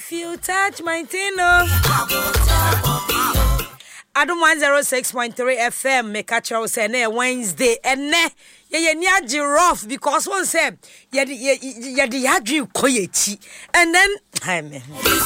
If you touch my tino. Adum 106.3 FM me catch you say Wednesday and ne ye ni rough because one say ye the adwin koyechi and then amen.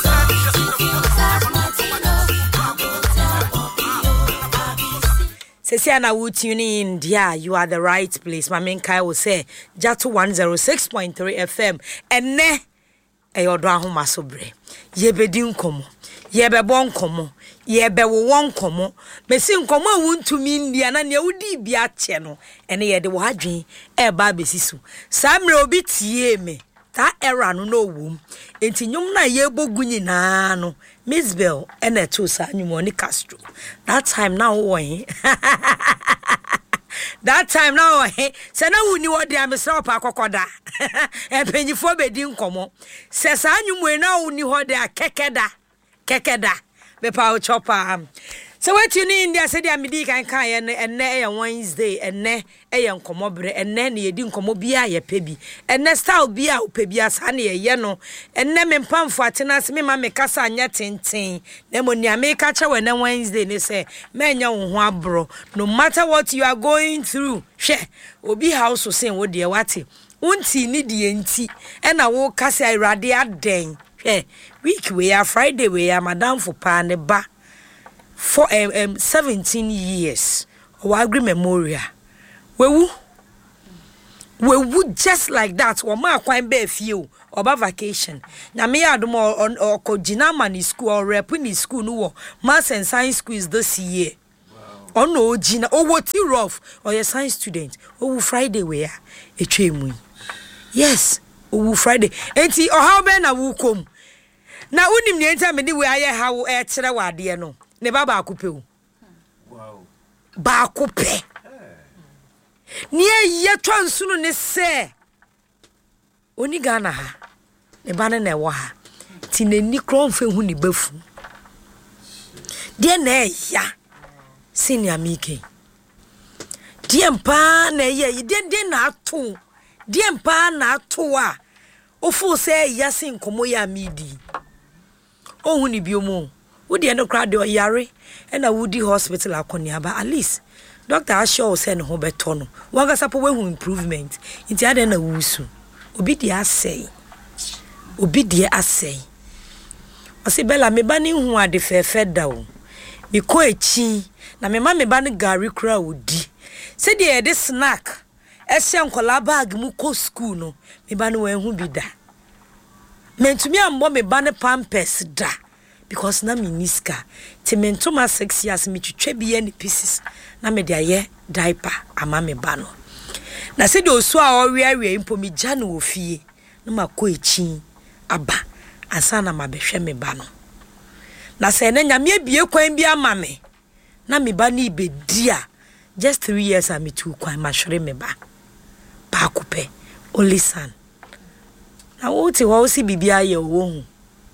Sesiana would tune in, dear, you are the right place. My main Kai will say Jatu 106.3 FM and ne ayodwa ho masobre. Ye bedi nkomo, ye bebon komo, ye bewo won komo. Mesi nkomo wuntumi ndia na ne wudi bia che no. Ene ye de wo adwen e ba besisu. Samre obi tie me. Ta era no no wom. Enti nyum na ye bogu nyina no. Miss Bell ene to sa nyumoni Castro. That time now won. That time now se na wuni wo de amesra pa kokoda. E penyifo bedi nkomo. Se sa nyumwe na wuni ho de kekeda. Me pa o chopa. So what you need India said amidi kan ene Wednesday ene nkomo bre ene ne yedi nkomo bia ye pebi ene style bia o pebi asa ne ye no ene me mpamfo atena se me ma me kasa anya tenten na mo nia me ka che we na Wednesday ne say menya wo ho abro no matter what you are going through hwe obi house so say wo de wate unti ni de enti ena wo kasa irade aden hwe week we are Friday we are madam for pa ne ba for 17 years or agree memorial we would just like that or ma kwan be fie or ba vacation na me adom or ko jinama school or rep ni school no maths and science quiz this year wow. No jina o what rough or your science student o Friday we are etwemu yes o Friday enti o how be na wo kom na unim ne enta me di we aye how e kire wade no ne baba akupe o wow ba akupe ni ye twansunu ne se oni Ghana ha ne ba ne na wo ha ti ne ni kronfe hu ni bafu de na ya senior mike de mpa na ye de na ato de mpa na ato a ofu se ya sin komo ya midi ohun ni biomo wodi eno kra de oyare na wodi hospital akoniaba at least doctor assure say no ho beto no waga sapo we hu improvement nti ade na wusu obi di asey ose bella me ba ni hu ade fefe da o me ko echi na me ma me ba ni gari kra odi se de e snack e hye nkola bag mu ko school no me ba ni wan hu bi da mentumi ambo me ba ni pampers da because na me niska ti mentoma 6 years me twetwa bi any pieces na me de aye diaper ama me ba no na se de osu a owe impo me gya no ofie na makọ echi aba ansa na mabehwe me ba no na se na nyame abie kwan bi ama me na me ba ni bedi a just 3 years am tu kwan mahwere me ba akupe only son na wo ti wo si bibia ye wo hu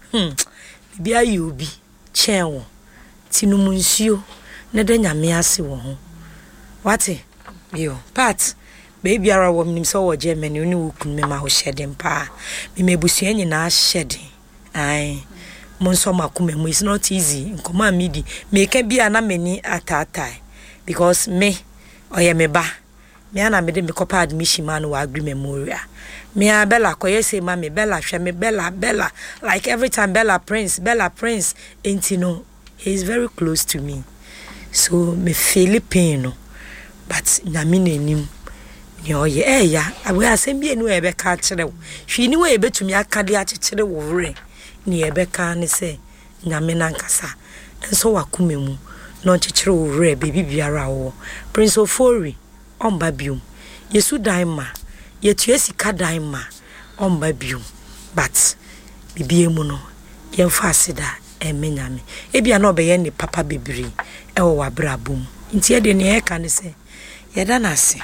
bibia ye obi chenwo tinum nsuo ne de nyame ase wo ho wate yo pat baby ara wo mnim so wo Germany oni wo kun me ma ho hyeden pa me mebusua nyina hyeden ai monso makoma mu is not easy nkoma midi me ka bia na mani atatai because me oye me ba me ana me de me kopa admission man wa agree memorial me a bella koyese ma me bella hwe me bella like every time bella prince entino he is very close to me so me Filipino but na me nenim ni oye ya abu asem bi enu ebe ka kire wo hwi ni we betumi akade a kire wo wre ni ebe ka ne se nyame nankasa enso wakomemu no kire wo wre bebi biara wo Prince Ofori omba bium yesu daima yetu esika daima omba bium but bibie mu no yemfa asida emenyame ebia na obeye ni papa bebiri ewo wabrabum nti ede ne e ka ne se yeda na se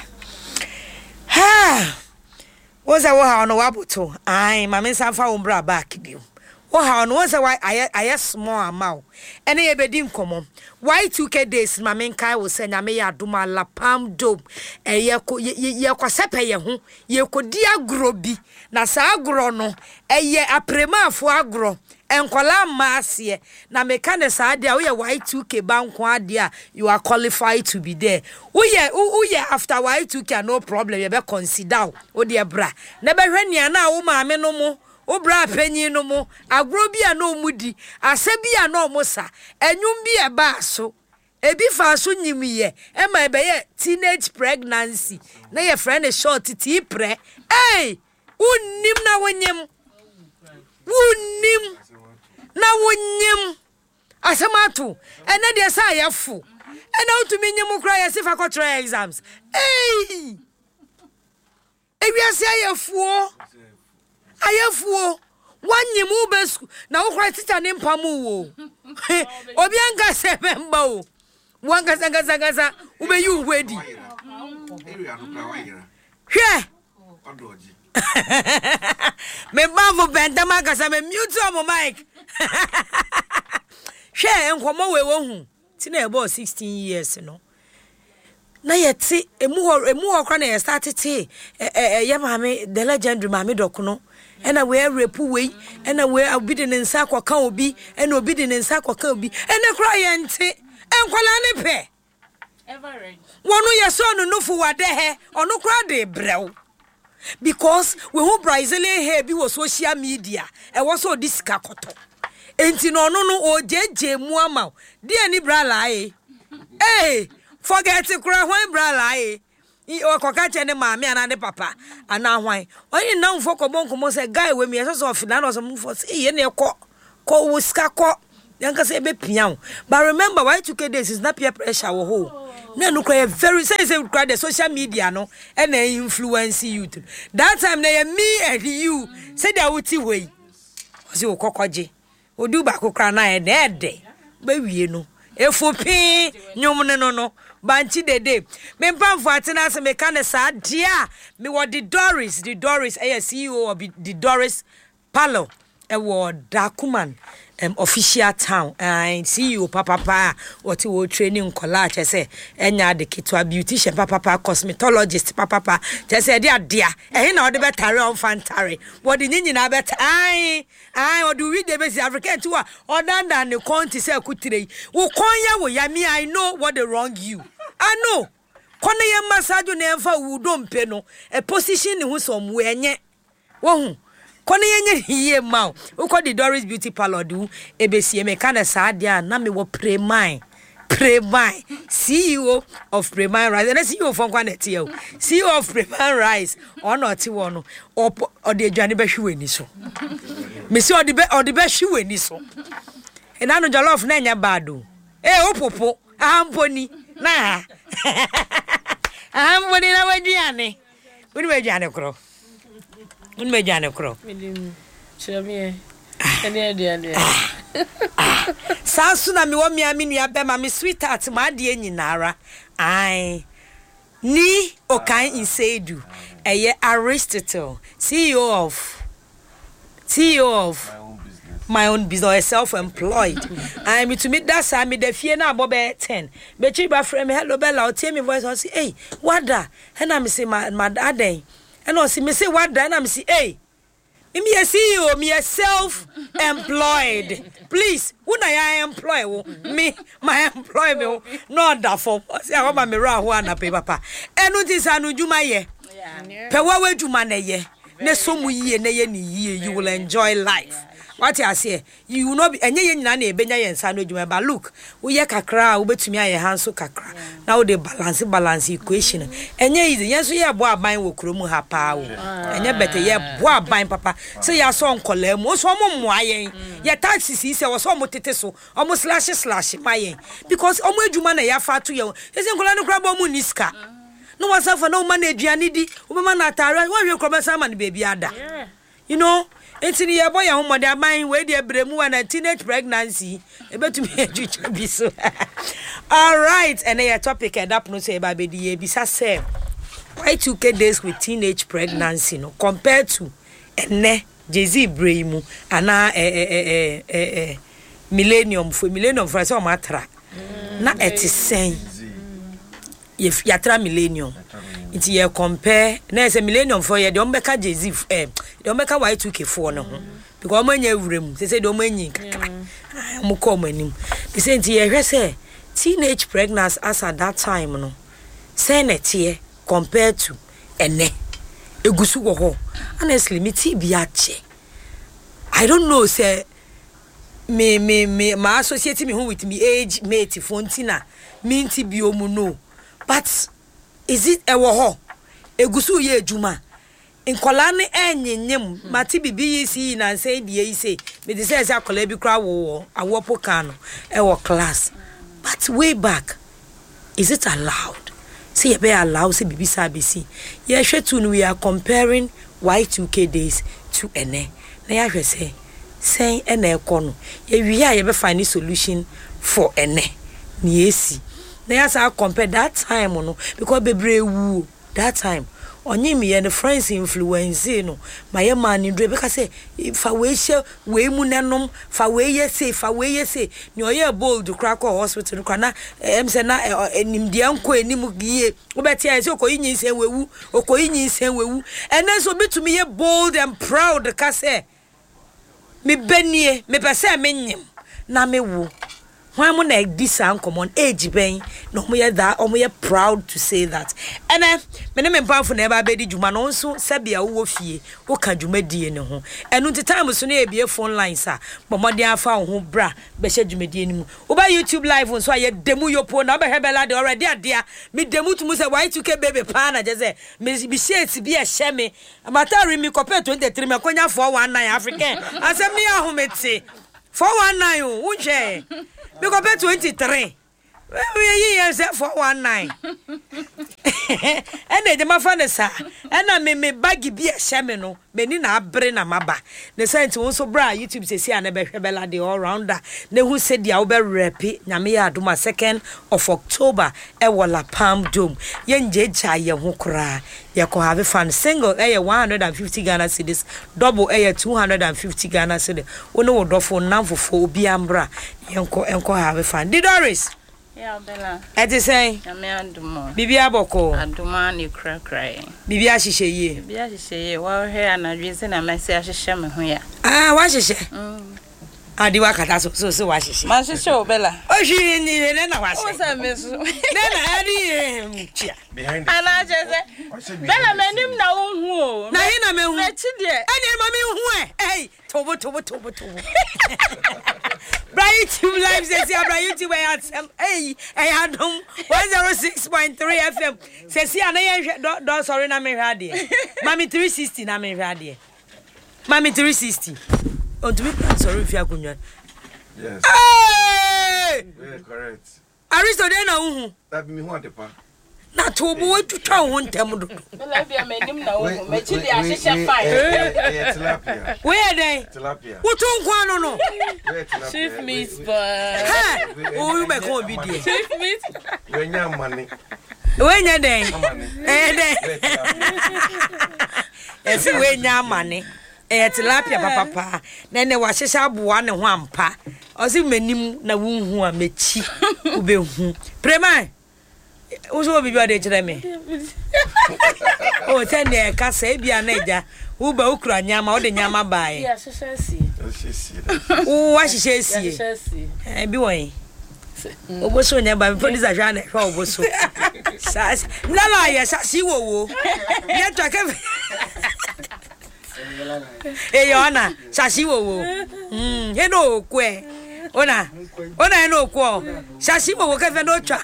ha woza wo ha no wabuto ai mama sanfa wo bra back bium Oh, how no say why I small amount. And ye be dim komo. Why 2K days my main kai will send me ya duma la palm dome. E ye ko sepe ye ho. Ye ko di agro bi. Na sa agro no. E ye aprema fo agro. Enkola masie. Na meka ne sa dia we Y2K bank dia you are qualified to be there. Uye after Y2K no problem you be consider. O de bra. Na be hwenia na wo ma me no mo. Obra penyi no mo agro bia no mudi ase bia no mo sa enwum bia ba so ebi fa so nyimiye e ma be ye teenage pregnancy na your friend is short ti pre unnim na wonyem asemato ene de sa yefo ene utumi nyem kra ye sifa ko try exams ewiase ayefo Ayafuo wanyemu besku na ukra tita ne mpamu wo obi anga se memba wo wanga sanga ube yu wedi hwe me bavo bentama kasa me mute on mic hwe enkomo we wo hu ti na ebo 16 years no na yeti emu ho kra na ye startete ye mame the legendary mame dokuno ena we repu we ena we obidi ne nsa akwaka obi ena obidi ne nsa akwaka obi ena kra ye nte enkwala ne pe ever ready wonu ye so no nufu wade he onu kra de brew because we who Brazilian here bi wo social media e wo so disika koto enti no no o jeje mu ama de ani bra lae forget kra hwan bra lae o koka che ne maami ana ne papa ana hwan onye na mfo kobonkomo se guy we me so of na no so mfo say ye ne ko wuska ko yanka say be pian but remember Y2K days is not peer pressure wo ho na no cry very say cry the social media no and influence youth that time na me and you say that wuti we o se o kokoje odu ba kokra na e na ede ba wie no efopi nyom ne no banchi dede me pamfo atena se me kan sa dia me wo the Doris CEO of the Doris Palo e wo Dakuman official town and CEO papa what we training collage say enya de kitwa beautician papa cosmetologist papa just say dia na o de betare on fantare what the nyina bet ai o do we de be African to o dan the country say akutire wo konya wo ya me I know what the wrong you I know kone ye massage na emfa wu do mpe no a position ni hu som we enye wo hu kone yenye hiye ma uko the Doris Beauty Parlor do ebesie me kana sa dia na me wo Premine CEO of Premine Rice and CEO from Kwaneti yo CEO of Premine Rice on oti wono o de adwane behwe ni so me se o de behwe ni so e na no jollof na nya bado opopo amponi na amponi na waduane woni waduane kro unmejane kro chemie ene sasu na me wo me aminu abe ma me sweetheart ma de nyinara ai ni okan insedu eye Aristotle CEO of my own business self-employed I me to meet that side me the fie na abobe 10 be chi ba frame hello bella o tie me voice o say hey wada and I me say my dad and I see me say what then I'm say hey me a CEO me a self-employed please who I employ me my employ me not that for say I want me ra ho na pe papa enu ti sanu juma ye pe wa we juma na ye ne so mu yie na ye ni yie you will enjoy life what I say you will not be enye nyina na ebenya ye nsa no juma but look wo ye kakra wo betumi aye hanso kakra now the balance equation enye easy yenso ye bo aban wo kromu ha pa wo enye bete ye bo aban papa say ya so nkola mu so mo ayen ye taxes se wo so mo tete so omo slash mayen because omo adwuma na ya fa to ye ese nkola no kra bo mu niska no wasafa no man aduane di wo ma na atare wo hwe kroba sama ne baby ada you know it's in your boy home their mind where they bremu and a teenage pregnancy about to be so all right and a topic and up no say about the bisa say Y2K days with teenage pregnancy no compared to ene Jay-Z Braimu ana millennium for so matra na etisen if yatra millennium nti ye compare na say millennium for ye de ombeka Jay-Z de ombeka Y2K for no ho because omanya wurem say de omanyi kakra mo come anim they say nti ye hwe say teenage pregnancy as at that time no say na tie compared to ene egusu wo ho honestly me ti bi ache I don't know say me my associate me with me age mate fontina me nti bi omu no but is it ewo ho egusu ye ejuma nkola ne enyenyem mati bibi yi na say die yi say me dey say akola bi kra wo awopo kan no ewo class but way back is it allowed say you be allow say bibi sabisi ye hwe tu no we are comparing Y2K days to ene na ya hwe say ene ekono ye wi a ye be find solution for ene na esi na ya say compare that time no because bebre wu that time onye me ye the friends influence no my man ndre be ka say fa we hye we mu nenom fa we ye say ni oye bold crack hospital kwa na em say na enimde anko enim giye wo beti say okoyi nyinsen wewu enen so bitumi ye bold and proud ka say me benie me pese me nyim na me wu when mo na this uncommon age ben no mo ye that o mo ye proud to say that and me ne me pamfo na e ba bedi djuma no nso sabia wo fie wo ka djuma die ne ho enu ti time so na e bie phone lines a bomode afa ho bra be hye djuma die ni mu wo ba YouTube live nso aye demu yopo na be hebela de already adea me demu to mu say Y2K baby pa na je say me shit bi e hye me amatari mi kopet 23 me konya 419 African asem ni ahomete 419 o unje we go pay 23 we years 419 and the mafanesa and me bagi bi a shame no meni na abre na maba ne sent won so bra YouTube sesi an be hwebela the all rounder ne hu se dia wo be repi nyame ya adoma 2nd of October e wala Palm Dome ye njeja ye ho kra ye ko have fun single 150 Ghana cedis double 250 Ghana cedis wono wo dofo namfofo obi ambra enko have fun di Doris. Yeah, Bella. Eti say? Ame adumo. Bibi aboko. Aduma ni kra. Bibi ahihye ye. Bibi ahihye ye. Wa he anadwe se na mesi ahihye me ho ya. Ah, wa ahihye. Adi wa kata so wa ahihye. Ma ahihye o Bella. O hwi ni ne na wa ahihye. O sa mesu. Ne na adi chia. Behind. Ana jeze. Bella menim na wo hu o. Na he na me hu. Na chi de. Ani ma me hu eh. Tobo. Bright YouTube live says here, Bright YouTube at hey, I adom 106.3 FM. Says here, na don't sorry na me radio. Mami 360 na me radio. Mami 360. On to be sorry if you are yes. Hey! Yeah, correct. Aristo de na uhu. That me want the pa. Na tobo we twitwa ho ntem do. Bella bia menim na wo hu. Me chi de ahihye fine. Yeah, tilapia. Where dey? Tilapia. Wo tun kwa no. Chief meat bar. Ha! O you be come bi dey. Chief meat. We nya money. We nya dey. Dey. Esi we nya money. Tilapia papa na ne wa hyehya aboa ne ho ampa o se manim na wunhu a mechi ubehu prema uzo bibi ade kire me o tene ka se bia na eja wo ba ukura nyama o de nyama bae Ya hyehya o wa hyehya sie bi won oboso nya ba producer hwa na hwa oboso la ya si wo ye to ka Eyona, shashi wo. He no kwe. Ona no kwo. Shashi wo ka fe no twa.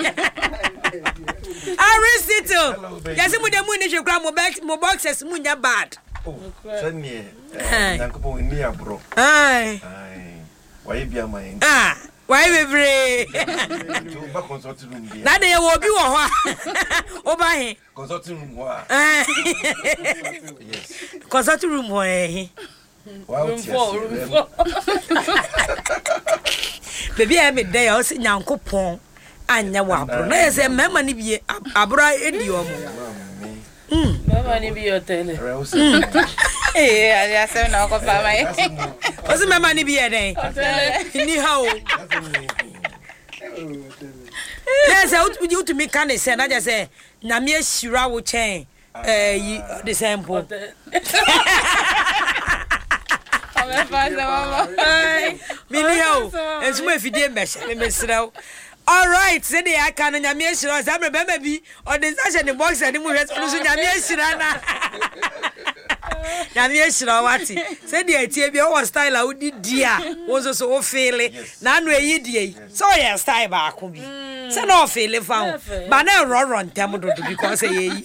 Aristito. Yasi mu de mu ni hwekra mo boxes mu nya bad. Oh, sani nyankopo ni abro. Ai. Why bia man? Why bebre? To ba consulting room dia. Na de ye wo bi wo ho. O ba he. Consulting room ho. Yes. Consulting room ho eh. Room 4. Baby I me dey o se nyankopon anya wo abro. Na ye se mema ni bi abro edi o mo. Mama ni bi o tele. I say no go for my. What's my money be a day? Anyhow. Yes, out with you to me can say, I just say, Namia Shira will chain the sample. Minio, as well if you did measure, Miss Row. All right, said I can and Yamia Shira, I remember be on the session the box and the movie has also Yamia Shirana. Yamia Shira, what said the idea was style out dear was also failing. None were ye, so yes, style back. So no failing found, but now run Tamudo because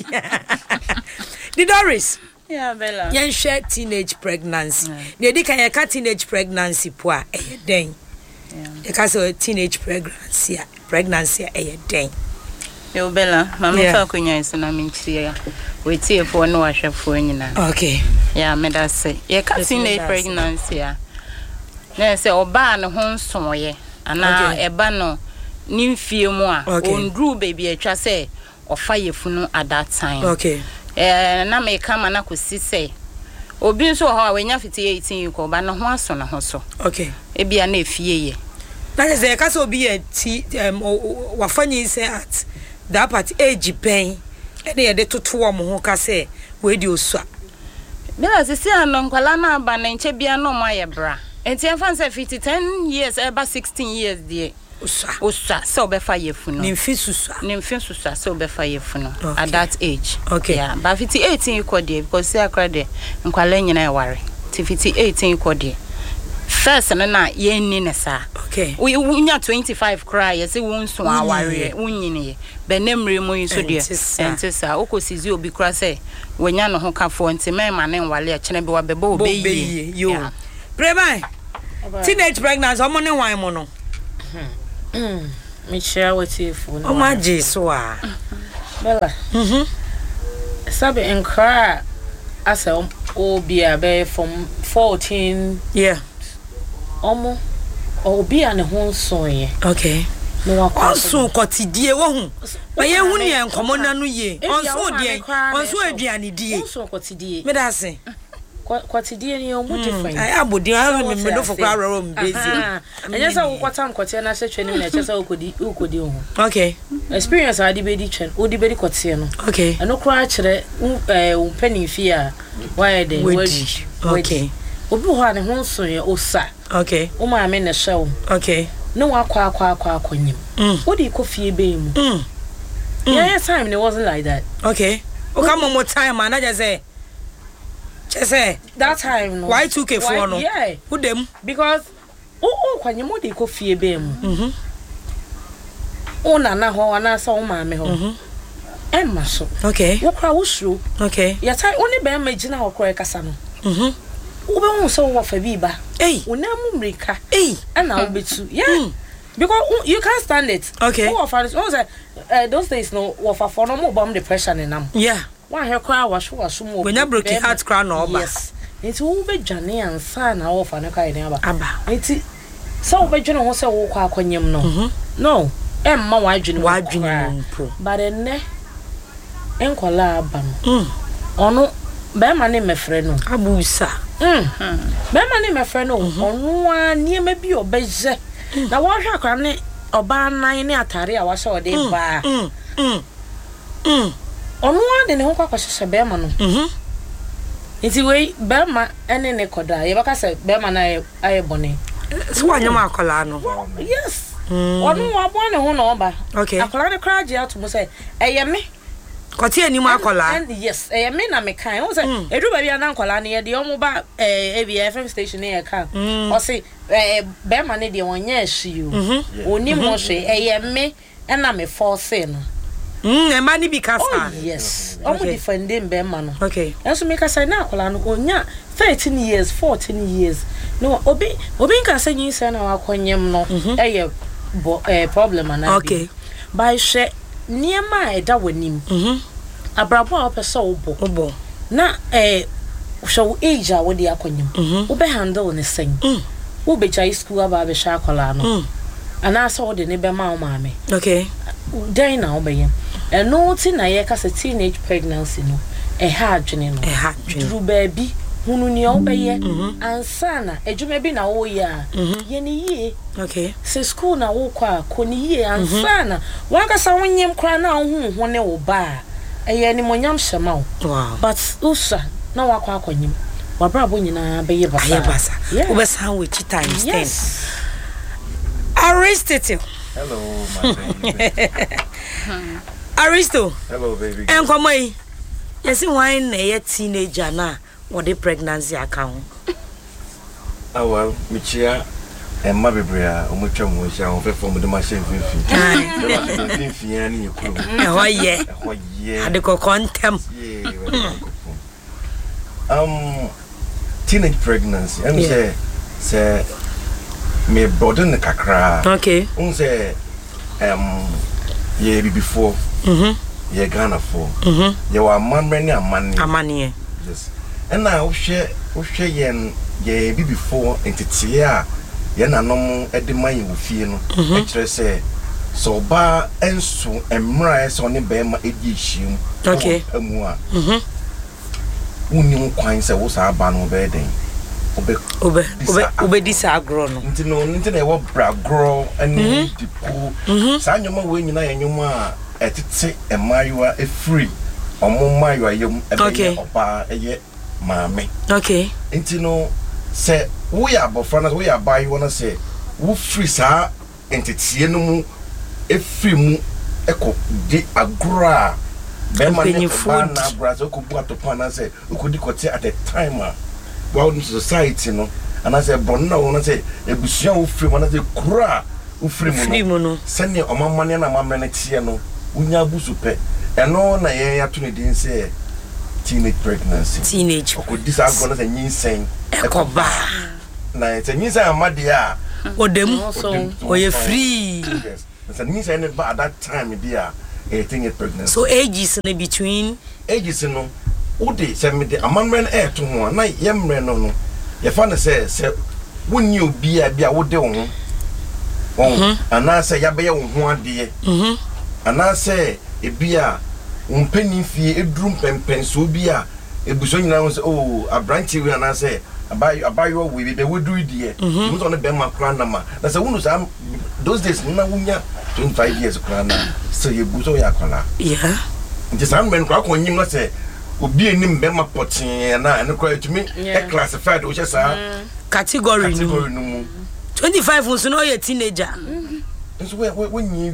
the Doris. Yeah, Bella. Yan share teenage pregnancy. They can cut teenage pregnancy poor a day. Because of teenage pregnancy a day. Yo, Bella, Mamma Falconia is an amincia. We see for no washer for you now. Okay. Yeah, me that say. Yeah, cut teenage pregnancy. Then say, or ban home somewhere. And now a banner, new few more. On drew baby a chasse or fire funo at that time. Okay. Na me come and I could see say. Obi so how when you 18 you go but no one son hoso. Okay. E bia na efie. That is the case obi e wafani say at that part age pen e dey toto wo mo ho ka say we di osua. Bela se anon kwala na aba na nche bia no ma ye bra. Enti enfan say 10 years eba 16 years there. Osua so be fa yefu no. Nimfi susua so be fa yefu no at that age. Okay. Yeah, but 18 you could because say akra de nkwala nyina e ware. 18 you could first na ye ni ne sa. Okay. We nya 25 cry ye say won so aware unyine be nemre mo yin so de entisa okosizi obi kra say wonya no ho kafo enti mema ne nwale a chene be wa beba obeyi yo. Prema teenage pregnancy omo ne wan mo no. Me share with you for no. Oh my Jesus. Bella. Sabe enkra as a obi abe from 14. Yeah. Omo obi an ho so ye. Okay. No akwa so kotidie wo hu. Ba ye hu ne enkomo na no ye. Onso die. Onso aduane die. Onso kotidie. Me da se. Kotidie ni o mu different. Ai abodi ha me do for kwa ro mbezi. Anya sa wo kwatam kotie na se twene na che sa ukodi ho. Okay. Experience adi be di twen. Odi be di kotie no. Okay. Eno kra kire umpani fi a why dey wadi. Okay. Obi ho ane ho so ye osa. Okay. O ma me na hyew. Okay. No akwa nyim. Odi ko fie be mu. Yeah, time it wasn't like that. Okay. O come one more time man, I just say that time no. Why 2K4 no? Yeah. Who them? Because kwanyim odi ko fie be mu. O na ho ana sa o ma me ho. Emma so. Okay. Wo kra wo suro. Okay. Ya time oni be ma gina ho kra kasa no. Ube won so wo fa bi ba. Unamu mrika. Ana obetu. Yeah. Because you can't stand it. Okay. Who of us those days no wo fa for no mo bomb the pressure in nam. Yeah. One hair cry wash mo. When you broke heart cry no ba. Yes. It's wo be dwane ansa na wo fa no kai den aba. Enti so wo be dwane ho se wo kwa akwanyem no. No. Emma wa dwane mpo. But enne enkola aba no. Ono be ma ne mefre no. Abusa. Be ma ne mefre no. Ono a niema bi obeje. Na wo hwa akra ne oba nan ne atare a wa se ode ba. Ono a de ne ho kwakwahye be ma no. Iti we be ma ene ne koda. Ye baka se be ma na aye bone. So wanyam akola no. Yes. Ono wa bo ne ho na oba. Okay. Akola ne kra je atomo se eye me. Kotie ni mu akola. And yes, me na me kan. O say edu ba bia na akola ne ye de omo ba FM station e kan. O say be ma ne de wonye ahyi o. Oni mo hwe eye me na me force no. E ma ni bi kasa. Oh yes. Omo defending be ma no. Okay. Enso me kasa na akola no onya 13 years, 14 years. No obi nka say yin say na wakonyem no. Problem na. Okay. By she niema eda wanim. Abrabo a opese obo. Na show age a wo de akonyem. Wo be handle ne sen. Wo be jai school aba be sha akola no. Ana so wo de ne be ma wo maame. Okay. Den na wo be yem. No ti na ye ka say teenage pregnancy no. Ha adwene no. Ha adwene. Dru baabi hunu ni obeye ansana edwuma bi na wo ya ye ni ye okay se school na wo kwa ko ni ye ansana wanka sa wonyem kra na ho ne wo ba eye ni monyam hyema wo but usa na wakwa akonyem wabrabo nyina be ye basa ubesa we chi times 10 Aristotle. Hello my baby. Aristo. Hello baby. Enkomoi. Yes, why na ye teenager na what the pregnancy account. Ah well, Michia and my baby omutwa mo sha on fe form de machine fifi. Fifi ani ekuru. Oh yeah. Oh yeah. Ade ko contem. Yeah. Teenage pregnancy. I'm say me burden the kakra. Okay. Say yeah before. Yeah Ghana for. You are man many a money. Yes. And now share yen yeah before entity ya na no e de man wo fie no. E kire say so ba enso emra so ne be ma edi him. Okay. Amu a. Uni kwan say wo sa ba no be den. Obe disagro no. Nti na e wo bragro ani dipo. Sa nyoma we nyina ye nyoma etete emayiwa e free. Omo mayiwa yem e be oba eye maame. Okay. Nti no say we abofra na we abayi wona say wo free sa entete no mu e free mu e ko di agro be ma ne ba na agro so ko bu atopa say ko di kote at the time wow society no and I say bonna wona say ebusuan wo free wona say kura wo free mu no sene omamane na mamane tie no unya busu pe eno na ye ya to ne din say teenage pregnancy teenage ko disagro na say nyinsen ekoba na say nyinsen amade a odem oye free yes say nyinsen ba at that time dia teenage pregnancy so ages in between ages no udi se me de amamre na to ho na yemre no ye fa na se wonni obi a bia wo de wo ho ana se ya be ye wo ho ade ana se ebi a umpeni fie edrum pempen so obi a ebuso nyina wo se oh abranchi we ana se abayo we be wodu die mo so ne be ma kra na ma na se wonu sa those days na wunya 25 years kra na so ye buso ya kola yeah nti san men kwa ko nyim na se obi enim be ma potin na ene kwa etumi e classified o chesa category no 25 unso no ye teenager nso we nyi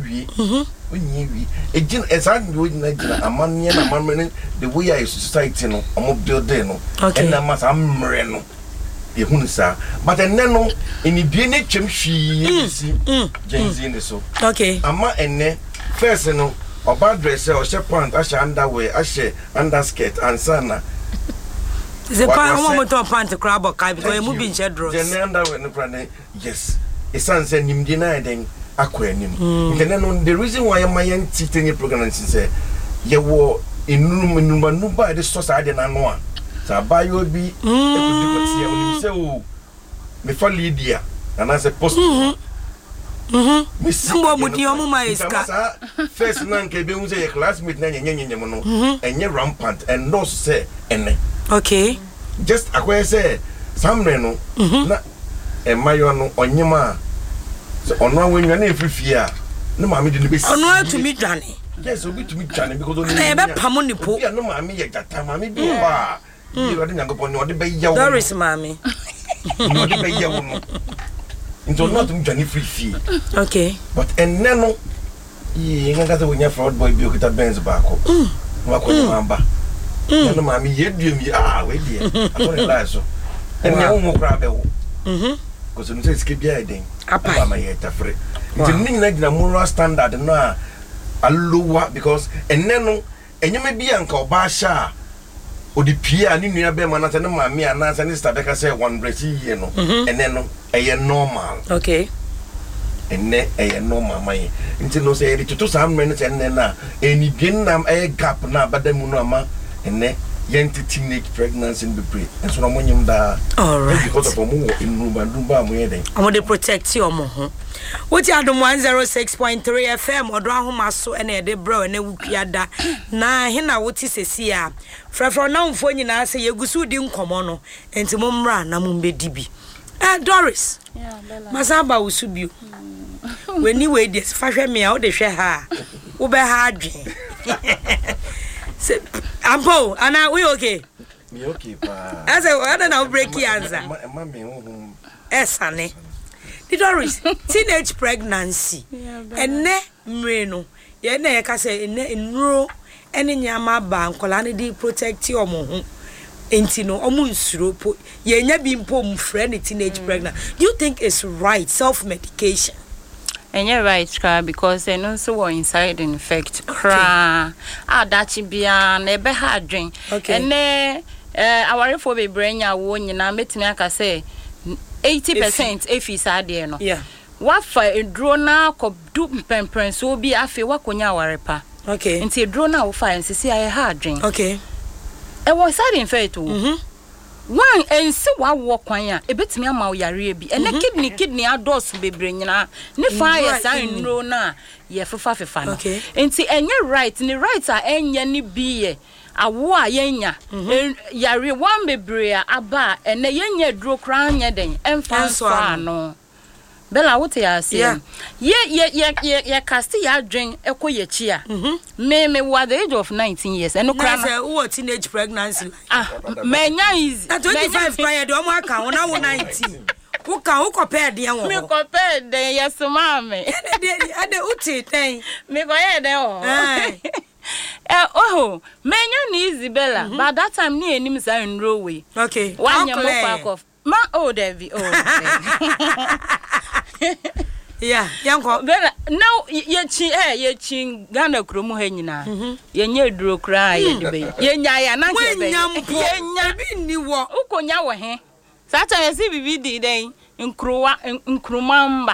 wi ejin esan we na gina amanye na amamene the way I society no omo building no and na masa mre no e hunu sa but enne no eni bie ne twem hwi si genzi ne so okay ama enne first no oba dress o she pant a she underwear a she underskirt and sana the pan one motor pant crab or kai because you be in shed dress the underwear no plan yes e san say nimdi na den akwanim no the reason why my teenage program is say ye wo enuma nuba de so sa de na no a sa bayo bi e ko dikotie oni say o me fa Lydia and I say post Mbo mudi omu ma iska first nan ke be unze ye classmate na nyenyenye no enye rampant and no say ene okay just akwa say samre no na emayo no onyema so ono awenwa na efifie a ne maame de ne be ono atumi dwane yes obi tumi dwane because ono e be pamo ni po ya no maame ye jata maame bi ba ye ode nyankopon ne ode be yawo Doris maame ne ode be yawo no into not dwane free okay but eneno ye ngaka so nya fraud boy bi okita Benz ba ko wa ko mamba no maame ye duemi we die atore la so enne wo mo kra be wo because no say skibia eden apa ma ye tafre nti ninna gina moral standard no a allowa because eneno enyema bi anka oba sha odi pia ni nua be ma na se ne maame ana se ne stabeka say one breath ye no eneno eye normal okay enne eye normal mai nti no say edi to sam men se enne na eni bien nam eye gap na badamu no ama enne teenage pregnancy in the pre. And so I'm on that. All right. Because of a more in Rumba, I'm going to protect you. What you had 106.3 FM or Drahoma so and de bro and Wukiada. Na hina what is a seer. For now, for you now say you go so dim comono and to Mumra Namumbe Dibi. Doris. Yeah, Masamba will sub you. When you wait this fashion me out the share her. Ube hard. Ampo, Anna, we okay? Me okay, pa. As I don't know, break your answer. Mammy, Sonny. Doris, teenage pregnancy. And ne mreno. Ye ne ka say in ro any nyama ba nkola ne protect your mo. Enti no omunsuro po ye nya bi mpo mfre teenage pregnant. Do you think it's right self medication? And you're right, because they know so inside in effect. Cry, that should be an ebe hard drink. Okay. And then our for be brain ya won na met me aka say 80% if is ade no. Yeah. What for a drone na ko du pempren so bi afi wakonya warepa. Okay. Nti drone na wo fa and see I hard drink. Okay. E was side in effect o. One and see what walk on ya, a bit me a mau yari be, and a kidney outdoors be bringing her. Ne fire sign no na, ye for fan. Okay. And see, and you're right, and the rights are any be a war yenya, and yari one be brea a bar, and the yenya drew crown yeding, and fancy no. Bella, what you say? Yeah, Castilla drink a queer cheer. Me was the age of 19 years, and no crime. Who teenage pregnancy? Menya is 25 prior to my account when I was 19. Who can compare the young one? Me compare the yes, mammy. And the Uti thing. Me go ahead, oh, Menya easy Bella, but that time near him is in Rowway. Okay, one year back off. Ma oh Devi yeah, young Bella. Now ye chin Ganda Krumu Henina. Ye nye drew cry, ye nya na ye nya ukonya wa he. Sata yesi bibi dey in Krumamba.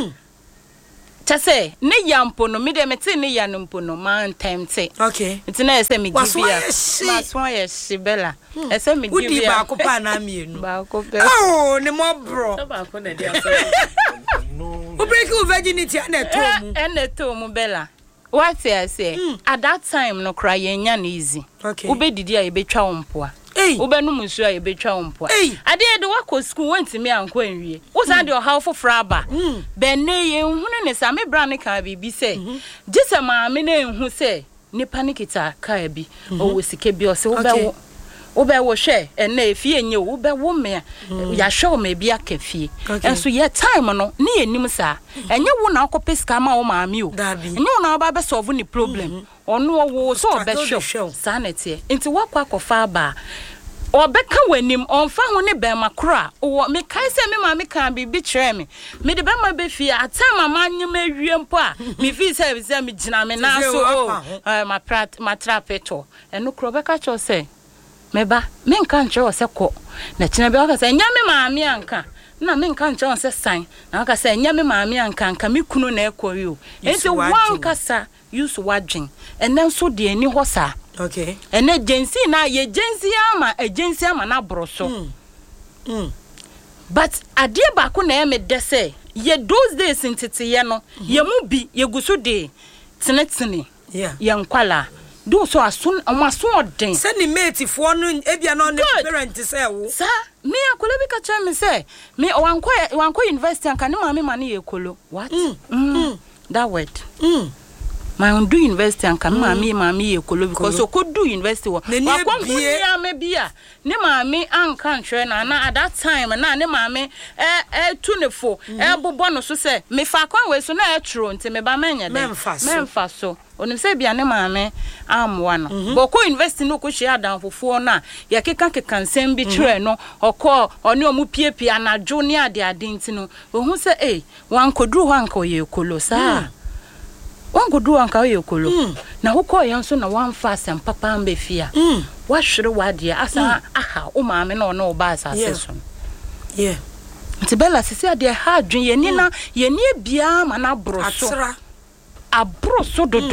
Chase ne yampo no me de mete ne yanumpo no man time say. Okay. It's na say me give ya. Maswa ye Bella. Ese me give ya. Ba ko pa na mienu. Ba ko pe. Oh, ne mo bro. Ba ko na dia so. Who break your virginity and a tomu Bella. What I say? At that time no cry yan easy. Okay. Ube didi a be twa ompoa. Ube no musu a be twa ompoa. Ade de wako school went me anko enwie. Wo sa de how for fraba. Ben ne ye hunu ne sa me bra ne ka bibi say. Jese ma me ne hu say nipa ne kita ka bi. O wo sike bi o se wo Obe wo hwe ene efie nye obe wo me ya hwe me bia kafie enso ye time no ne yenim sa enye wo na akopeska ma wo maami o enye wo na ba be solve ni problem ono wo so obe hwe sanete enti wakwa kofa ba obeka wanim onfa ho ne be makora wo me kai se me maami kan bi kire me de be ma be fie atama manyem awie mpo a me fi se me gina me na so ma trapeto eno kro be ka cho se meba men kan che se ko na kina be aka se nya me maami anka na men kan che se san na aka se nya me maami anka me kunu na ekori o enti wan kasa use wadwen enen so de ani ho sa okay ene agency na ye agency ama na broso but ade ba ko na me de se ye those days intete ye no ye mu bi ye gusu de tenetene ye nkwala do so asun den send the mate for no ebia no ne parent say wo sa me akola bi ka cha me say me wanko university anka ne ma me ma ne ekolo what that word my own do university anka ma me ekolo because so could do university wa kwa ya me bia ne ma me anka nhwe na at that time na ne ma me tunefo bobo no so say me fa kwa we so na etro nti me ba menya de memfa so onim say bia ne ma me amwa no boko university no ko hia dan fofo na ya keka nsem bi tire no okọ oni omu piepia na jo ne ade nti no ohun say wan kodru ho anka ye ekolo sa wango do anka yekolo na hukọ ya nso na wan fa asem papa mbe fia wa hwere wade asa aha o maame na ono ba asase so yeah ntibela sisi ade ha dwen ye ni na ye ni bia ma na broso abroso dodo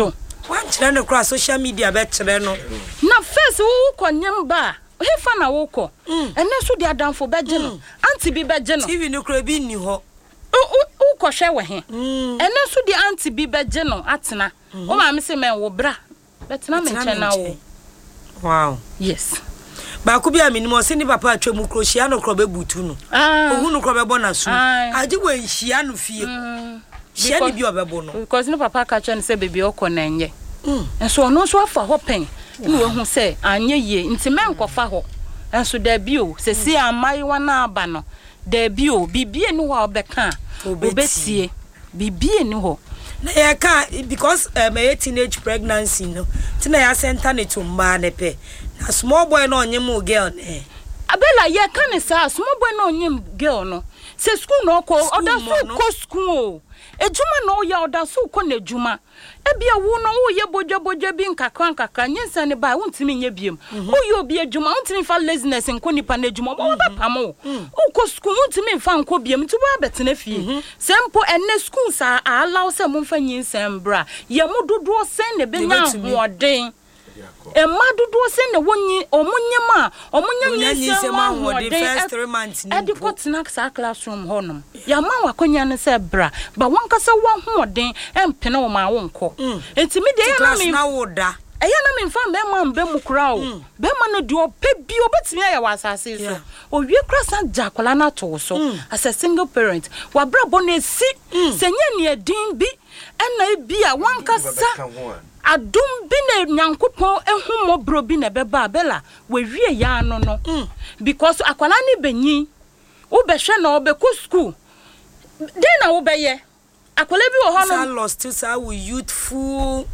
One channel across social media better no. Na first wo konyem ba. Hefa na wo ko. Ene so dia danfo beje no. Anti bi beje no. TV no kra bi ni ho. Wo ko hwe we he. Ene so dia anti bi beje no atena. O ma me se men wo bra. Betena me chena wo. Wow. Yes. Ba ku bi aminimo se ni papa atwemu krohia no kro be butu no. Ohu no kro be bo na so. Age we nhia no fie. Hia ni bi obebo no. Because no papa ka chen se baby okọ na enye. Enso ono so afa ho pen. Ni we hu se anye ye nti men kofa ho. Enso da bi o se si amai wa na aba no. Da bi o bibie ni ho obeka. Obetie. Bibie ni ho. Na ya ka because my teenage pregnancy no. Ti na ya center ne to mba ne pe. Na small boy no onye mu girl ne. Abela ye ka ne sa small boy no onye girl no. Se school no ko oda so ko school. Ejuma no ya oda so ko na ejuma. Ebia wo no wo ye bojo bi nkakra nyensa ne ba wontimi nya biem. Wo ye obi ejuma wontimi fa laziness nko nipa na ejuma wo ba pamo. Wo ko school wontimi fa nko biem ti wo abetena fie. Sempo enne school sa allow se mo fa nyensa mbra. Ye mo dodo sen ne be nya hoden. Emma dodo se ne wonyi omunyema nyensa ma the first 3 months ni edipot na sa classroom honom ya ma wakonya ne se bra ba wonkasa wo hoden empene wo ma wonko enti me de class na woda eya na me mfa be ma mbe mu kura o be ma no de ope bi obetimi ya wasase so o wie krasa jakola na to so as a single parent wa bra bona si senye ne edin bi ena bi a wonkasa adum bi na nyankopon ehumo bro bi na beba bela we wie ya no no because akwala ni benyi wo be hwe na obeku school dey na wo be ye akwala bi wo ho no lost to say we youthful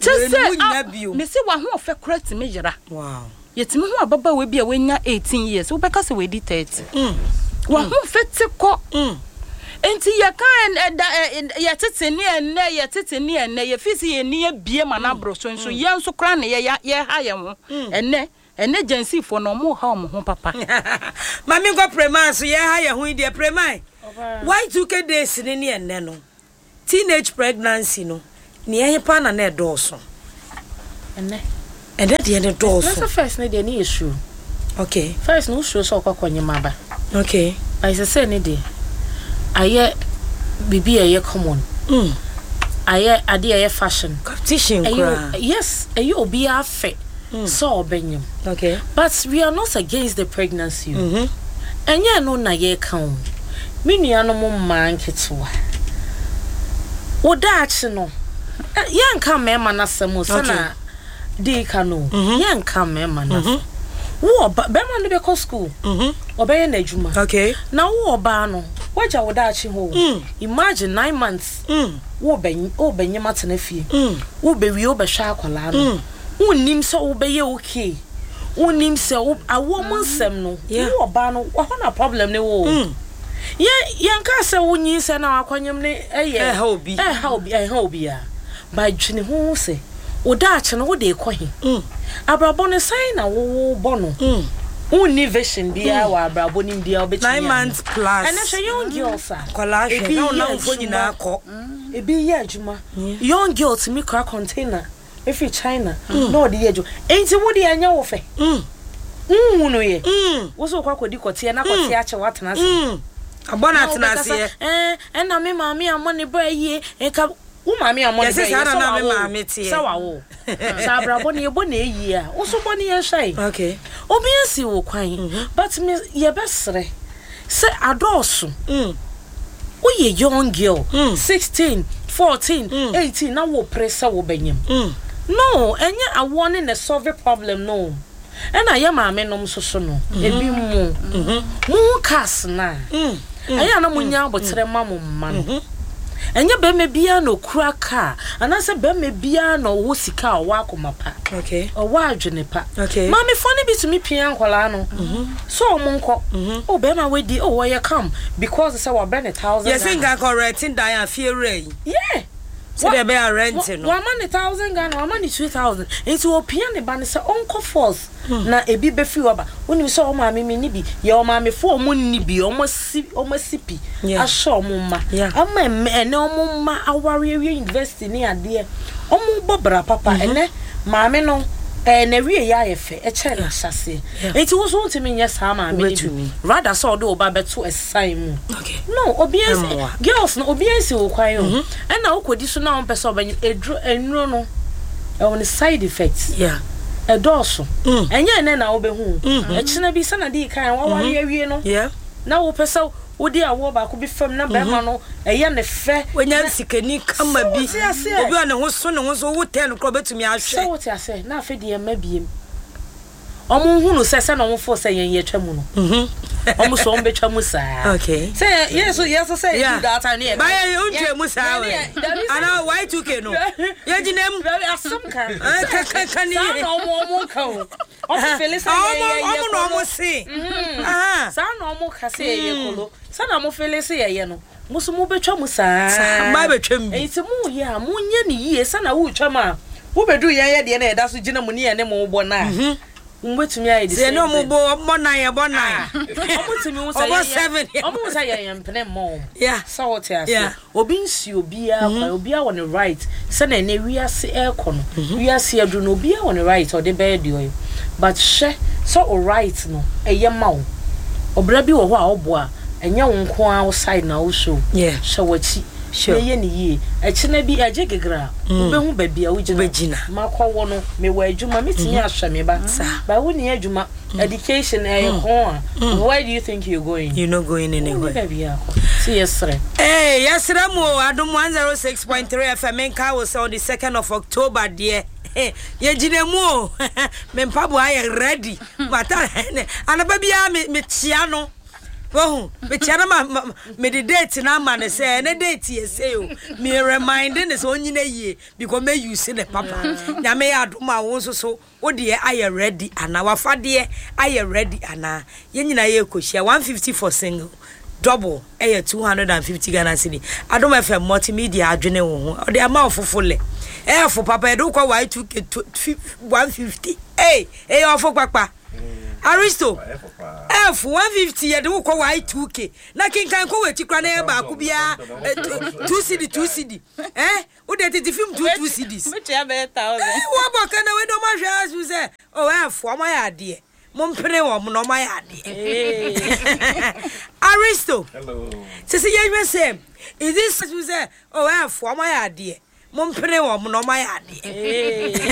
me say wa ho ofe correct me yira wow yetimi ho ababa we bi a wenya 18 years wo beka se we di 30 wa ho fete ko enti ye kan ye tete ni enne ye fisi ye ni bie mana broso nso ye nso kra ne ye ha ye ho enne jansi fo no mo ha mo ho papa mami go prema so ye ha ye ho ide prema why 2k days ni enne no teenage pregnancy no ni ye pa na na edoso enne de ne doso that's first na de ni issue okay first no show so kwakonye maba okay I say ne de aye bibi aye common aye ade aye fashion competition yes aye obi afe so obenyem okay but we are not against the pregnancy enye no na ye kan me nuano mo man ketwa oda achi no ye nka mema na semo sana de ka no ye nka mema na wo ba ma no be ko school obeye na adwuma okay na wo ba no waja wo da achi ho imagine 9 months wo benye matena fie wo be wi wo be hwa akola no unnim so wo be ye okay unnim se awo monsem no wo ba no wo na problem ne wo ye nka se wo nyi se na akwanyem ne eye ha obi ya ba dwene ho se wo da achi no wo de ekohi abrabo ne sai na wo bono unni vision bia wa abrabo ni bia obeti 9 months plus and a young girl sa kola hwe na unfo nyina akọ ebi ye adwuma young girl to me crack container if you China no de ye adwuma enti wo de anya wo fe no ye wo so kwa kodi kote na kote a che watena se abona tena se na me maami amone bra ye enka wo maami amone bra ye na me maami tie sa wa wo sa abrabo ne ebo na eyi a wo so bone ye hwai okay obi asi wo kwan but me ye besre se adosu wo ye young girl 16 14 18 na wo pressure wo benyem no enye awone na solve problem no ena ye maame nom so no ebi mu kas na aya na munya abotre mamu mma no enye be me bia no kura ka anase be me bia no wo sika o wa komapa okay o wa adwene pa okay mami foni bi to me pia nkwala no so mo nko o be ma wedi o ye come because say wa brand 1000 yes nga correcting Diane Fiere yeah So they be renting. One man 1,000 Ghana, one man 2,000. Into opinion the band say uncle force. Na ebi be free oba. When you saw my mimi ni bi, your mammy 4 moon ni bi almost sippy. I saw mumma. I'm a no mumma, our warrior university near dear. Bobra papa and mammy no. And a real yafe, a child sassy. It was all to me, yes, Hammer, to me. Rather saw do Baba to a sign. Okay. No, obedience. Girls, no obedience will quiet. And now could this now person and no on the side effects. Yeah. A dorsal. And yeah, then I'll be home. A china be son of the kind, what you know? Yeah. Now, person. Odi awo ba ko bi fam na be ma no eye ne fe wonya sikani kama bi obi ana ho so ne ho so wo 10 kro betumi ahwe so what I say na afi de ma biem omo hunu se na omo fo se yen ye twa mu no omo so omo betwa mu sa okay say yes say do that and here ba ye untwe mu sa we ana y2k no ye ginem asem kan kan ni omo kan omo felisa ye omo no omo si sa na omo ka se ye kolo sana mo felisa ye no musu mo betwa mu sa ba betwa mbi enti mu ye a mu nye ni yie sana wo twa ma wo bedu ye de na e da so gina mu ni ye ne mo bo na Umbetumi ayi se no mo bo na ye bo na omutumi wo say 7 omo say ye mpene mom yeah so what ya say obi nsi obi a obi a on the right se na na wiase e kono wiase adu no obi a on the right or the bed yo but she so all right no eye ma wo obra bi wo ho a obo a enye wo nko a wo side na wo show yeah she wachi sure ye ni ye echina bi aje gegra obehu ba bia wo gina makwo no me wa adwuma metimi ahwe me ba ba wo ni adwuma education ho where do you think you're going? You're not going anywhere. See yesre yesre mo adom 106.3 FM nka wo say on the 2nd of October there ye gina mu me mpabo aye ready mata anaba bia me tia no Wohu, me tiana me the date na ma ne say na date ye say o me reminding is onyina ye because me use the papa nya me adoma wo so wo de aye ready ana wafa de aye ready ana ye nyina ye koshia 150 for single double 250 Ghana cedi adoma FM multimedia adwene wo ho o de ama ofofole for papa do kwa y2k 150 ofo papa Aristo F 150 ye de wo kwa y2k na kinkan ko wechi kra na ba ku bia 2 cd wo de titi film 2 cds me tia be 1000 wo boka na we do ma hwa asu se F o ma ya de mo mpene wo mo no ma ya de Aristo hello sisi ye say is this asu se F o ma ya de mo mpene wo mo no ma ya de